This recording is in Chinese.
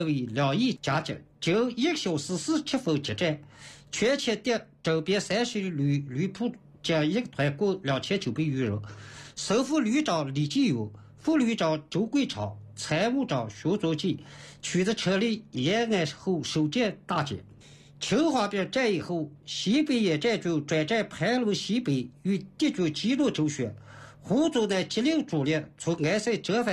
为2亿加急，就1小时47分激战，全前敌周边30旅铺将一团共2900余人。首副旅长李继友、副旅长周贵超、参谋长徐作进取得车里延安后首见大捷。青花边战役后，西北野战军转战盘龙西北，与敌军激怒周旋。胡宗南急令主力从安塞折返